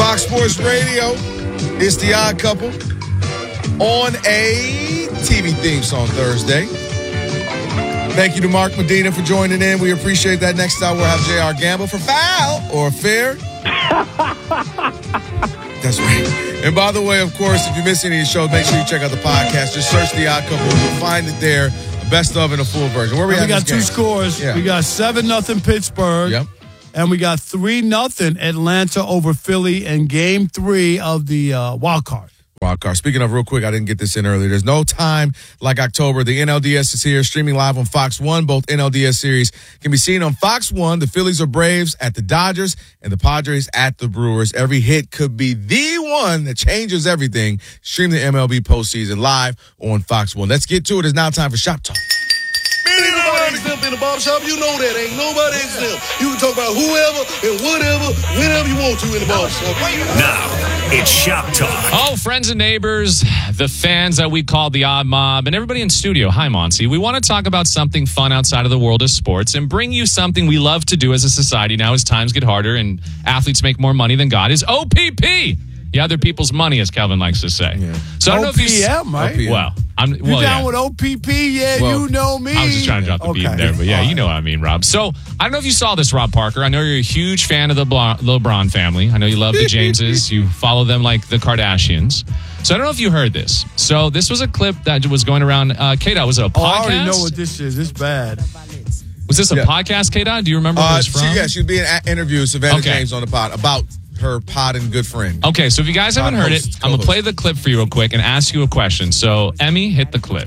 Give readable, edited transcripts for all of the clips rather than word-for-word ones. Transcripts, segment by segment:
Fox Sports Radio. It's The Odd Couple on a TV theme song Thursday. Thank you to Mark Medina for joining in. We appreciate that. Next time we'll have J.R. Gamble for foul or fair. That's right. And by the way, of course, if you miss any of the shows, make sure you check out the podcast. Just search The Odd Couple. You'll find it there. A best of and a full version. Where we got two scores. Yeah. We got 7-0 Pittsburgh. Yep. And we got 3-0 Atlanta over Philly in Game 3 of the wild card. Speaking of, real quick, I didn't get this in earlier. There's no time like October. The NLDS is here, streaming live on Fox 1. Both NLDS series can be seen on Fox 1. The Phillies or Braves at the Dodgers and the Padres at the Brewers. Every hit could be the one that changes everything. Stream the MLB postseason live on Fox 1. Let's get to it. It's now time for Shop Talk. Ain't nobody exempt in the barbershop. You know that. Ain't nobody exempt. You can talk about whoever and whatever, whenever you want to in the barbershop. Now, it's Shop Talk. Oh, friends and neighbors, the fans that we call the Odd Mob, and everybody in studio. Hi, Monty. We want to talk about something fun outside of the world of sports and bring you something we love to do as a society now as times get harder and athletes make more money than God is OPP. Yeah, other people's money, as Calvin likes to say. Yeah. So I don't know if you... OPM, right? OPM. Well, you down with OPP? Yeah, well, you know me. I was just trying to drop the beat there, but yeah, you know what I mean, Rob. So I don't know if you saw this, Rob Parker. I know you're a huge fan of the LeBron family. I know you love the Jameses. You follow them like the Kardashians. So I don't know if you heard this. So this was a clip that was going around. K-Dot, was it a podcast? I already know what this is. It's bad. Was this a podcast, K-Dot? Do you remember where it's from? She'd be interviewing Savannah James on the pod about her pod and good friend. Okay, so if you guys haven't heard it, I'm going to play the clip for you real quick and ask you a question. So, Emmy, hit the clip.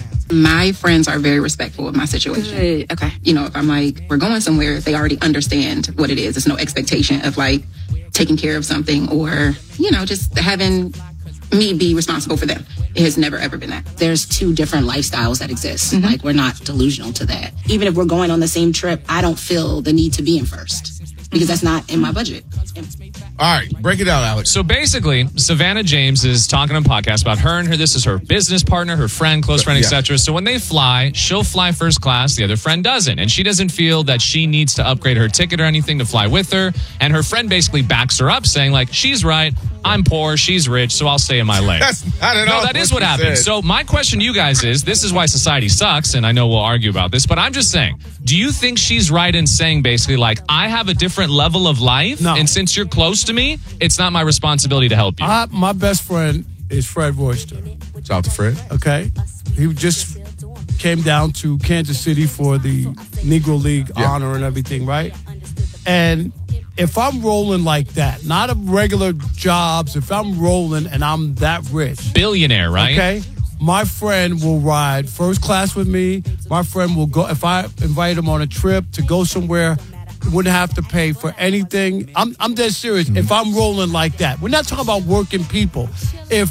My friends are very respectful of my situation. Okay. You know, if I'm like, we're going somewhere, they already understand what it is. There's no expectation of like taking care of something or, you know, just having me be responsible for them. It has never, ever been that. There's two different lifestyles that exist. Mm-hmm. Like, we're not delusional to that. Even if we're going on the same trip, I don't feel the need to be in first because that's not in my budget. All right, break it down, Alex. So basically, Savannah James is talking on a podcast about her and her. This is her business partner, her friend, close friend, etc. So when they fly, she'll fly first class. The other friend doesn't. And she doesn't feel that she needs to upgrade her ticket or anything to fly with her. And her friend basically backs her up, saying, like, she's right. I'm poor. She's rich. So I'll stay in my lane. That's not at all. No, that is what happens. So my question to you guys is, this is why society sucks. And I know we'll argue about this, but I'm just saying, do you think she's right in saying basically, like, I have a different level of life? No. And since you're close to me, it's not my responsibility to help you. My best friend is Fred Royster. Shout out to Fred. Okay. He just came down to Kansas City for the Negro League honor and everything, right? And if I'm rolling like that, not a regular jobs, if I'm rolling and I'm that rich. Billionaire, right? Okay. My friend will ride first class with me. My friend will go, if I invite him on a trip to go somewhere, wouldn't have to pay for anything. I'm dead serious. If I'm rolling like that, we're not talking about working people. If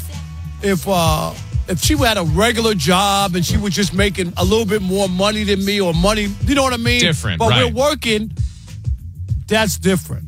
she had a regular job and she was just making a little bit more money than me or money, you know what I mean? Different, but right. we're working, that's different.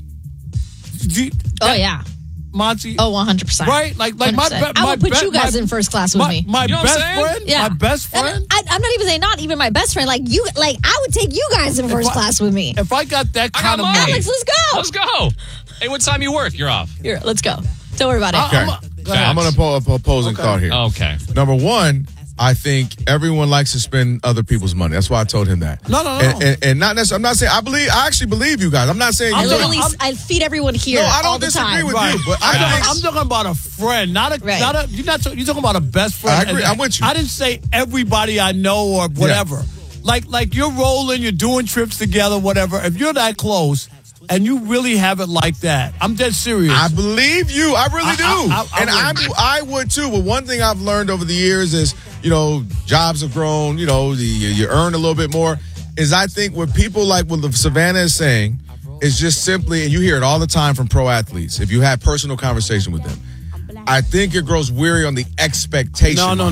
Yeah. Monty. 100%. Right? Like I would put you guys in first class with me. My You know best friend? Yeah. My best friend? And I'm not even saying not even my best friend. Like you, like I would take you guys in first class with me. If I got that I kind got of money. Alex, let's go. Let's go. Hey, what time you work? You're off. Here, let's go. Don't worry about it. I'm going to pull up an opposing thought here. Okay. Number one, I think everyone likes to spend other people's money. That's why I told him that. No. And not necessarily. I'm not saying. I actually believe you guys. I'm not saying. I feed everyone here. No, I don't all the disagree time. with Right. you. But I'm talking about a friend, not a. You're talking about a best friend. I agree. I'm with you. I didn't say everybody I know or whatever. Yeah. Like you're rolling, you're doing trips together, whatever. If you're that close. And you really have it like that. I'm dead serious. I believe you. I really do. I would too. But one thing I've learned over the years is, you know, jobs have grown, you know, you earn a little bit more. Is I think what people like what Savannah is saying is just simply, and you hear it all the time from pro athletes, if you have personal conversation with them, I think it grows weary on the expectation. No.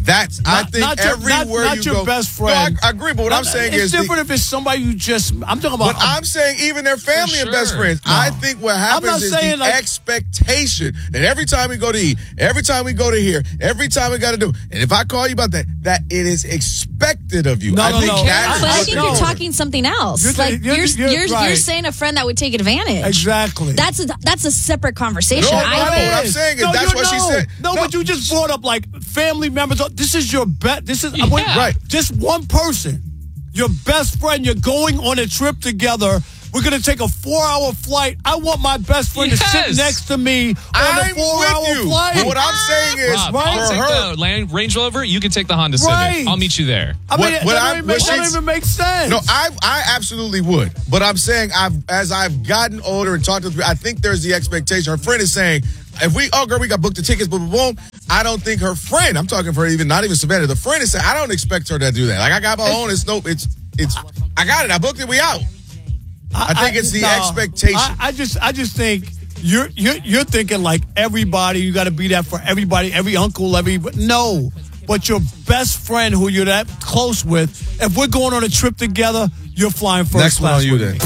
I think everywhere not you your go. best friend. No, I agree, but what I'm saying it's is different if it's somebody you just. I'm talking about. But I'm saying even their family and best friends. No. I think what happens is the expectation that every time we go to eat, every time we go to here, every time we got to do, and if I call you about that it is expected of you. But I think No. you're talking something else. You're saying a friend that would take advantage. Exactly. That's a separate conversation. No, what I'm saying is that's what she said. No, but you just brought up like family members. This is your bet. This is right. Just one person, your best friend. You're going on a trip together. We're going to take a 4-hour flight. I want my best friend to sit next to me on a 4-hour flight. But what I'm saying is, Rob, I'll take the Range Rover. You can take the Honda Civic. I'll meet you there. That don't even make sense. No, I absolutely would. But I'm saying as I've gotten older and talked to people, I think there's the expectation. Her friend is saying, if we got booked the tickets, but we won't. I don't think her friend, I'm talking for not even Savannah, the friend is saying, I don't expect her to do that. Like, I got my own. I got it. I booked it. We out. I think it's the expectation. I just think you're thinking like everybody. You got to be that for everybody, every uncle, no. But your best friend who you're that close with, if we're going on a trip together, you're flying first Next class. one on you then.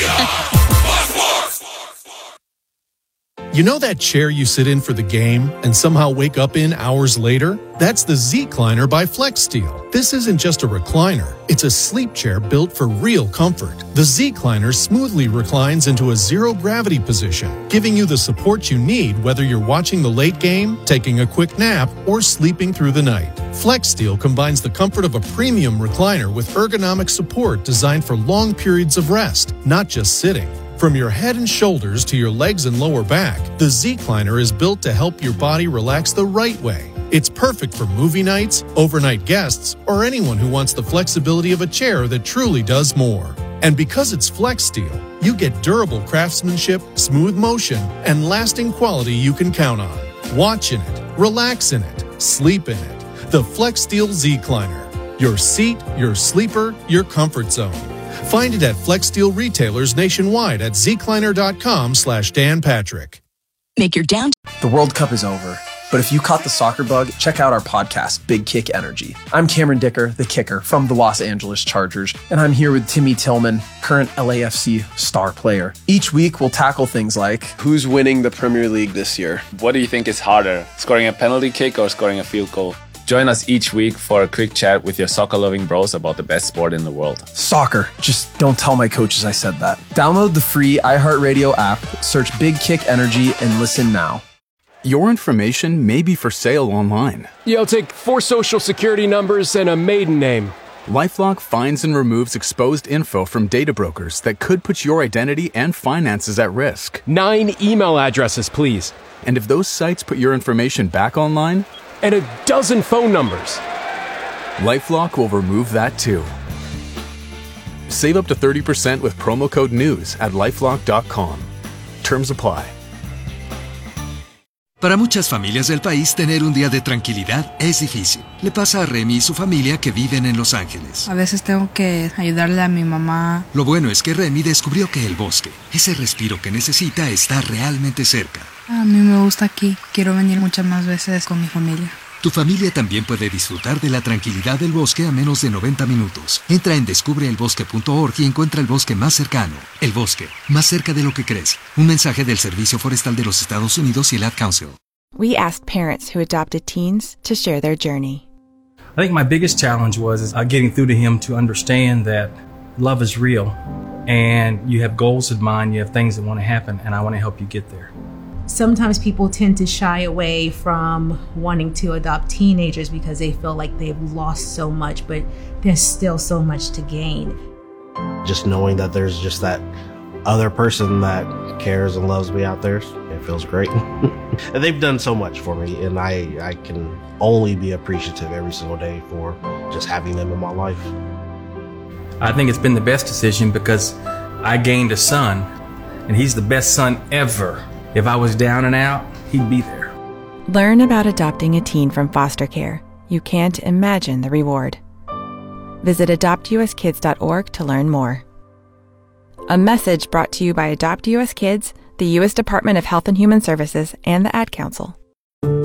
You know that chair you sit in for the game and somehow wake up in hours later? That's the Z-Cliner by FlexSteel. This isn't just a recliner. It's a sleep chair built for real comfort. The Z-Cliner smoothly reclines into a zero-gravity position, giving you the support you need whether you're watching the late game, taking a quick nap, or sleeping through the night. FlexSteel combines the comfort of a premium recliner with ergonomic support designed for long periods of rest, not just sitting. From your head and shoulders to your legs and lower back, the Z-Cliner is built to help your body relax the right way. It's perfect for movie nights, overnight guests, or anyone who wants the flexibility of a chair that truly does more. And because it's FlexSteel, you get durable craftsmanship, smooth motion, and lasting quality you can count on. Watch in it, relax in it, sleep in it. The FlexSteel Z-Cliner. Your seat, your sleeper, your comfort zone. Find it at FlexSteel retailers nationwide at zcliner.com/Dan Patrick. Make your down. The World Cup is over, but if you caught the soccer bug, check out our podcast, Big Kick Energy. I'm Cameron Dicker, the kicker from the Los Angeles Chargers, and I'm here with Timmy Tillman, current LAFC star player. Each week, we'll tackle things like, who's winning the Premier League this year? What do you think is harder, scoring a penalty kick or scoring a field goal? Join us each week for a quick chat with your soccer-loving bros about the best sport in the world. Soccer. Just don't tell my coaches I said that. Download the free iHeartRadio app, search Big Kick Energy, and listen now. Your information may be for sale online. Yeah, I'll take 4 social security numbers and a maiden name. LifeLock finds and removes exposed info from data brokers that could put your identity and finances at risk. 9 email addresses, please. And if those sites put your information back online... and a dozen phone numbers. LifeLock will remove that too. Save up to 30% with promo code NEWS at LifeLock.com. Terms apply. Para muchas familias del país, tener un día de tranquilidad es difícil. Le pasa a Remy y su familia que viven en Los Ángeles. A veces tengo que ayudarle a mi mamá. Lo bueno es que Remy descubrió que el bosque, ese respiro que necesita, está realmente cerca. A mí me gusta aquí. Quiero venir muchas más veces con mi familia. Tu familia también puede disfrutar de la tranquilidad del bosque a menos de 90 minutos. Entra en descubreelbosque.org y encuentra el bosque más cercano. El bosque, más cerca de lo que crees. Un mensaje del Servicio Forestal de los Estados Unidos y el Ad Council. We asked parents who adopted teens to share their journey. I think my biggest challenge was getting through to him to understand that love is real and you have goals in mind, you have things that want to happen, and I want to help you get there. Sometimes people tend to shy away from wanting to adopt teenagers because they feel like they've lost so much, but there's still so much to gain. Just knowing that there's just that other person that cares and loves me out there, it feels great. And they've done so much for me, and I can only be appreciative every single day for just having them in my life. I think it's been the best decision because I gained a son, and he's the best son ever. If I was down and out, he'd be there. Learn about adopting a teen from foster care. You can't imagine the reward. Visit adoptuskids.org to learn more. A message brought to you by Adopt US Kids, the U.S. Department of Health and Human Services, and the Ad Council. When you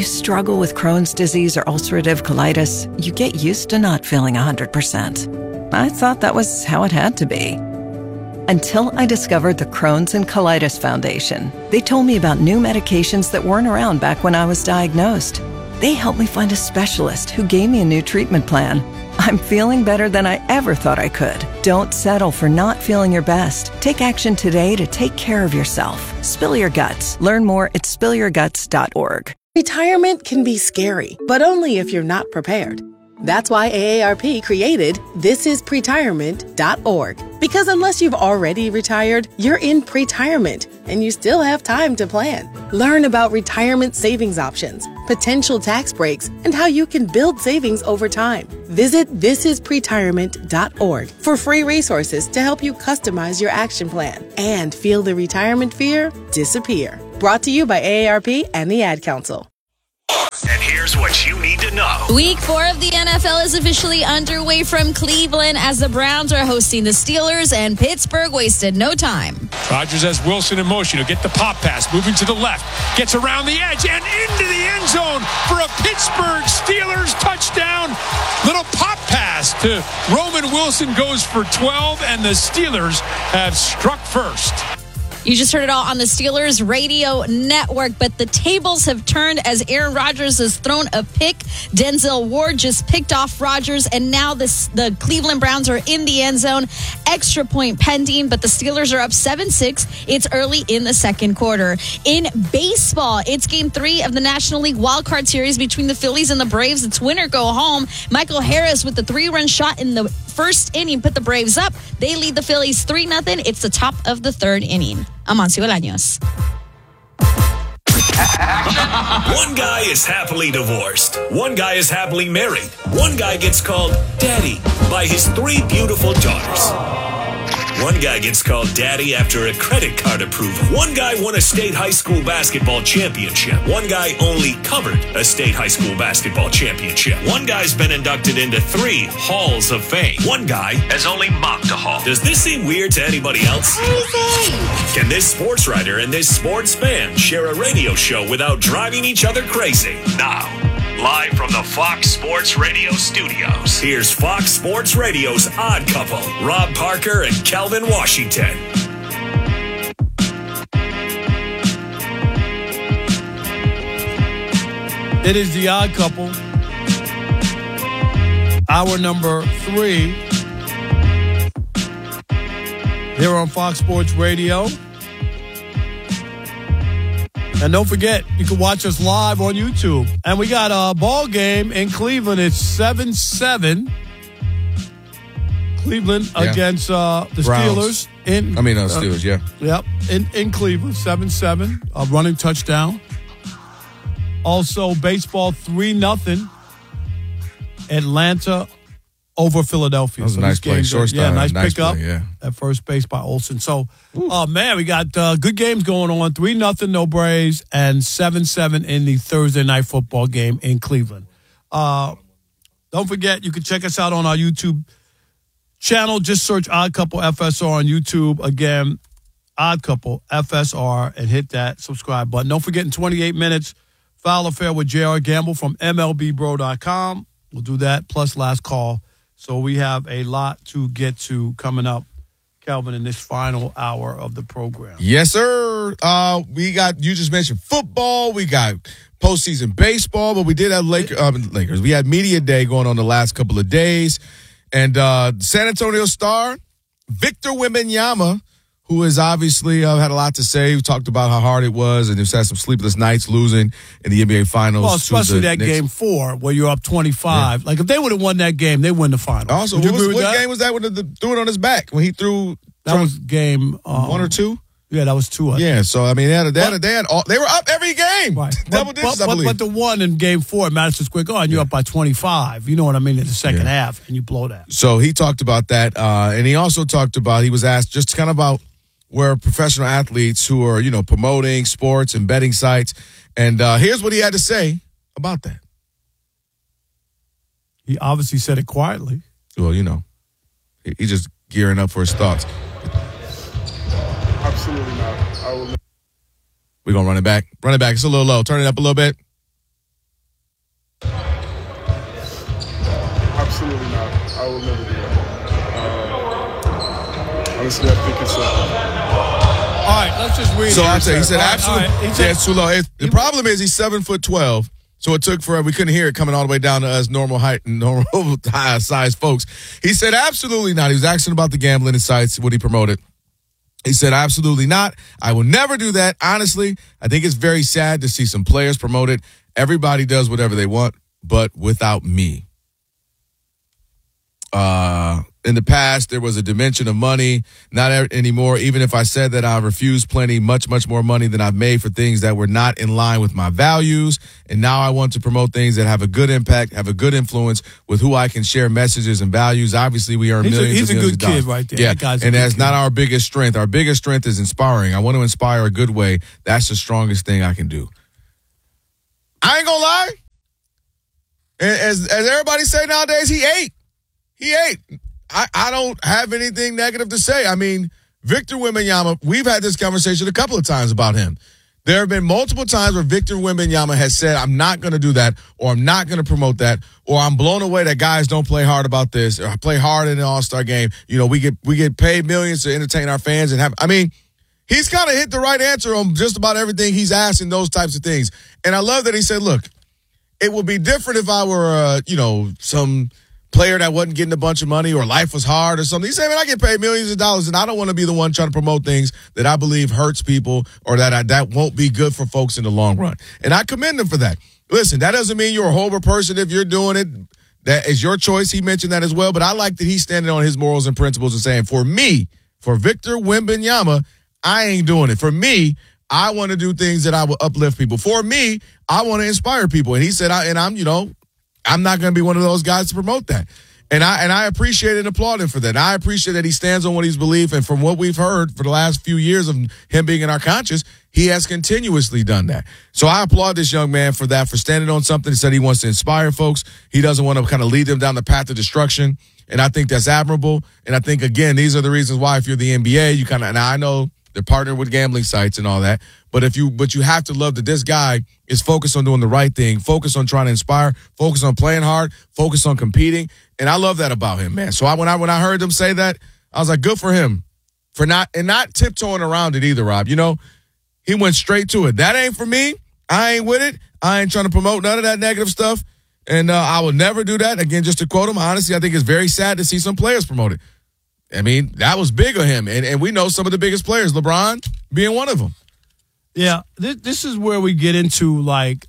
you struggle with Crohn's disease or ulcerative colitis, you get used to not feeling 100%. I thought that was how it had to be. Until I discovered the Crohn's and Colitis Foundation. They told me about new medications that weren't around back when I was diagnosed. They helped me find a specialist who gave me a new treatment plan. I'm feeling better than I ever thought I could. Don't settle for not feeling your best. Take action today to take care of yourself. Spill your guts. Learn more at spillyourguts.org. Retirement can be scary, but only if you're not prepared. That's why AARP created thisispretirement.org. Because unless you've already retired, you're in pretirement, and you still have time to plan. Learn about retirement savings options, potential tax breaks, and how you can build savings over time. Visit thisispretirement.org for free resources to help you customize your action plan and feel the retirement fear disappear. Brought to you by AARP and the Ad Council. And here's what you need to know. Week 4 of the NFL is officially underway from Cleveland as the Browns are hosting the Steelers, and Pittsburgh wasted no time. Rodgers has Wilson in motion. He'll get the pop pass, moving to the left, gets around the edge and into the end zone for a Pittsburgh Steelers touchdown. Little pop pass to Roman Wilson, goes for 12, and the Steelers have struck first. You just heard it all on the Steelers radio network, but the tables have turned as Aaron Rodgers has thrown a pick. Denzel Ward just picked off Rodgers, and now the Cleveland Browns are in the end zone. Extra point pending, but the Steelers are up 7-6. It's early in the second quarter. In baseball, it's Game 3 of the National League wildcard series between the Phillies and the Braves. It's win or go home. Michael Harris with the 3-run shot in the first inning put the Braves up. They lead the Phillies 3-0. It's the top of the third inning. Amancio Bolaños. One guy is happily divorced. One guy is happily married. One guy gets called daddy by his 3 beautiful daughters. One guy gets called daddy after a credit card approval. One guy won a state high school basketball championship. One guy only covered a state high school basketball championship. One guy's been inducted into 3 halls of fame. One guy has only mopped a hall. Does this seem weird to anybody else? Can this sports writer and this sports fan share a radio show without driving each other crazy? Now, live from the Fox Sports Radio studios, here's Fox Sports Radio's Odd Couple, Rob Parker and Calvin Washington. It is the Odd Couple. Hour number 3. Here on Fox Sports Radio. And don't forget, you can watch us live on YouTube. And we got a ball game in Cleveland. It's 7-7. Cleveland against the Steelers. Steelers, yeah. Yep, in Cleveland, 7-7. A running touchdown. Also, baseball 3-0. Atlanta over Philadelphia. That was a nice play. Shortstop. Yeah, nice pickup. Yeah. At first base by Olsen. So, man, we got good games going on. 3-0, no Braves, and 7-7 in the Thursday night football game in Cleveland. Don't forget, you can check us out on our YouTube channel. Just search Odd Couple FSR on YouTube. Again, Odd Couple FSR, and hit that subscribe button. Don't forget, in 28 minutes, Foul Affair with J.R. Gamble from MLBBro.com. We'll do that, plus last call. So we have a lot to get to coming up, Calvin, in this final hour of the program. Yes, sir. We got, you just mentioned football. We got postseason baseball, but we did have Lakers. We had media day going on the last couple of days. And San Antonio star, Victor Wembanyama, who has obviously had a lot to say. We talked about how hard it was, and he's had some sleepless nights losing in the NBA Finals. Well, especially that Game 4 where you're up 25. Yeah. Like, if they would have won that game, they win the Finals. Also, what game was that when threw it on his back? When he threw... That was game... 1 or 2? Yeah, that was 2. Yeah, so, I mean, they were up every game. Right. Double digits, I believe. But the one in Game 4 at Madison Square Garden, you're up by 25. You know what I mean? In the second half, and you blow that. So he talked about that, and he also talked about, he was asked just kind of about where professional athletes who are, promoting sports and betting sites. And here's what he had to say about that. He obviously said it quietly. Well, he's just gearing up for his thoughts. Absolutely not. We're going to run it back. Run it back. It's a little low. Turn it up a little bit. will never do that. Honestly, I think it's all right, let's just read it. So I'll tell you, he said absolutely. Right. Yeah, it's too low. The problem is he's 7'12", so it took forever. We couldn't hear it coming all the way down to us normal height and normal size folks. He said absolutely not. He was asking about the gambling sites, what he promoted. He said absolutely not. I will never do that. Honestly, I think it's very sad to see some players promoted. Everybody does whatever they want, but without me. In the past, there was a dimension of money, not anymore. Even if I said that I refused plenty, much more money than I've made for things that were not in line with my values. And now I want to promote things that have a good impact, have a good influence with who I can share messages and values. Obviously, we earn millions He's and millions a good of dollars. kid right there. Yeah, and that's kid. not our biggest strength. Our biggest strength is inspiring. I want to inspire a good way. That's the strongest thing I can do. I ain't gonna lie. As everybody say nowadays, he ate. He ate. I don't have anything negative to say. I mean, Victor Wembanyama, we've had this conversation a couple of times about him. There have been multiple times where Victor Wembanyama has said, I'm not going to do that, or I'm not going to promote that, or I'm blown away that guys don't play hard about this, or I play hard in the All-Star game. You know, we get paid millions to entertain our fans and have, I mean, he's kind of hit the right answer on just about everything he's asked and those types of things. And I love that he said, look, it would be different if I were, some player that wasn't getting a bunch of money or life was hard or something. He said, man, I get paid millions of dollars and I don't want to be the one trying to promote things that I believe hurts people or that won't be good for folks in the long run. And I commend him for that. Listen, that doesn't mean you're a horrible person if you're doing it. That is your choice. He mentioned that as well. But I like that he's standing on his morals and principles and saying, for me, for Victor Wembanyama, I ain't doing it. For me, I want to do things that I will uplift people. For me, I want to inspire people. And he said, I'm not going to be one of those guys to promote that. And I appreciate and applaud him for that. And I appreciate that he stands on what he's believed. And from what we've heard for the last few years of him being in our conscience, he has continuously done that. So I applaud this young man for that, for standing on something. He said he wants to inspire folks. He doesn't want to kind of lead them down the path of destruction. And I think that's admirable. And I think, again, these are the reasons why if you're the NBA, you kind of, and I know they're partnered with gambling sites and all that. But you have to love that this guy is focused on doing the right thing, focused on trying to inspire, focused on playing hard, focused on competing. And I love that about him, man. So when I heard them say that, I was like, good for him for not tiptoeing around it either, Rob. You know, he went straight to it. That ain't for me. I ain't with it. I ain't trying to promote none of that negative stuff. And I will never do that. Again, just to quote him, honestly, I think it's very sad to see some players promoted. I mean, that was big of him. And we know some of the biggest players, LeBron being one of them. Yeah, this is where we get into like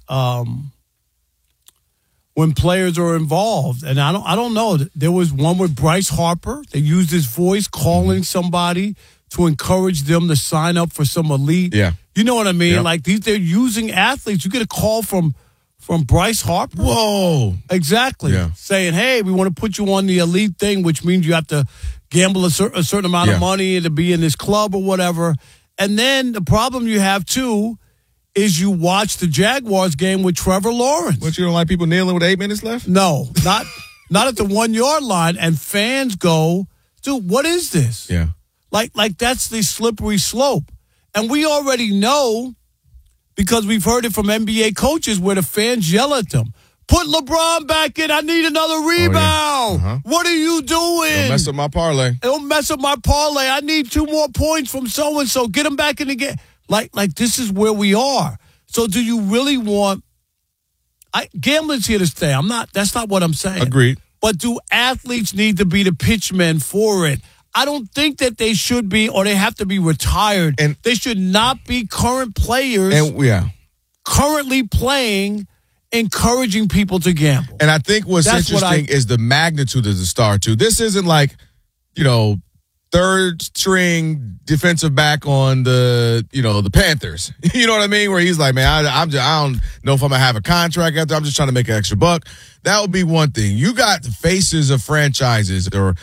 when players are involved, and I don't know. There was one with Bryce Harper. They used his voice calling somebody to encourage them to sign up for some elite. Yeah, you know what I mean. Yep. Like they're using athletes. You get a call from Bryce Harper. Whoa, exactly. Yeah. Saying, hey, we want to put you on the elite thing, which means you have to gamble a certain amount of money to be in this club or whatever. And then the problem you have, too, is you watch the Jaguars game with Trevor Lawrence. What, you don't like people kneeling with 8 minutes left? No, not at the 1 yard line. And fans go, dude, what is this? Yeah. Like that's the slippery slope. And we already know, because we've heard it from NBA coaches, where the fans yell at them. Put LeBron back in. I need another rebound. Oh, yeah. What are you doing? Don't mess up my parlay. Don't mess up my parlay. I need 2 more points from so-and-so. Get him back in the game. Like this is where we are. So do you really want gambling's here to stay. That's not what I'm saying. Agreed. But do athletes need to be the pitchmen for it? I don't think that they should be, or they have to be retired. And they should not be current players. Currently playing, encouraging people to gamble. And I think what's interesting is the magnitude of the star, too. This isn't like, third string defensive back on the Panthers. You know what I mean? Where he's like, man, I don't know if I'm going to have a contract after. I'm just trying to make an extra buck. That would be one thing. You got the faces of franchises or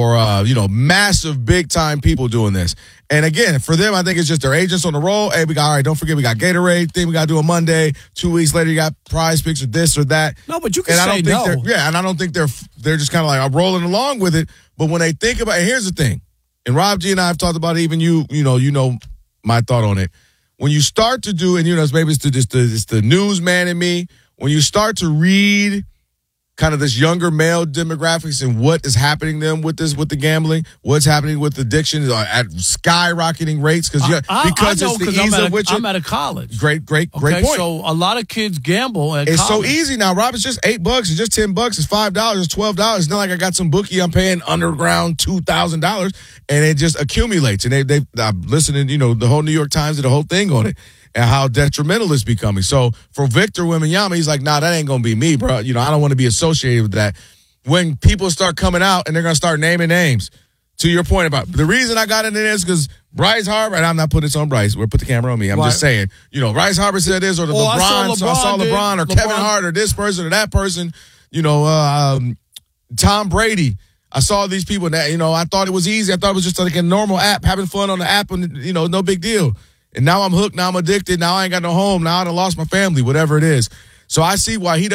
massive big time people doing this. And again, for them, I think it's just their agents on the roll. Hey, don't forget, we got Gatorade thing we got to do on Monday. 2 weeks later, you got prize picks or this or that. No, but you can say no. And I don't think they're just kind of like, I'm rolling along with it. But when they think about it, here's the thing. And Rob G and I have talked about it, even you know my thought on it. When you start to do, and maybe it's the newsman in me, when you start to read kind of this younger male demographics and what is happening to them with the gambling, what's happening with addiction at skyrocketing rates because it's the ease of which I'm at a college. Great point. So a lot of kids gamble at it's college. so easy now, Rob. It's just $8. It's just $10. It's $5. It's $12. It's not like I got some bookie I'm paying underground $2,000, and it just accumulates. And I'm listening, the whole New York Times did the whole thing on it. And how detrimental it's becoming. So for Victor Wembanyama, he's like, nah, that ain't going to be me, bro. I don't want to be associated with that. When people start coming out and they're going to start naming names, to your point about the reason I got into this because Bryce Harper, and I'm not putting this on Bryce. We'll put the camera on me. I'm just saying, Bryce Harper said this or the LeBron. I saw LeBron or Kevin Hart or this person or that person, Tom Brady. I saw these people that, I thought it was easy. I thought it was just like a normal app, having fun on the app and, no big deal. And now I'm hooked. Now I'm addicted. Now I ain't got no home. Now I done lost my family, whatever it is. So I see why he doesn't.